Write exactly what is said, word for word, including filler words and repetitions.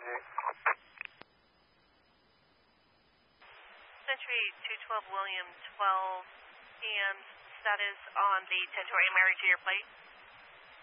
Century two twelve William twelve P M status on the ten twenty Mary to your plate.